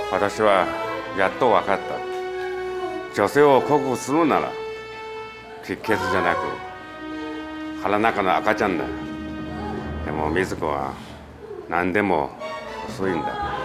私はやっと分かった。女性を克服するなら気血じゃなく腹の中の赤ちゃんだ。でも瑞子は何でも遅いんだ。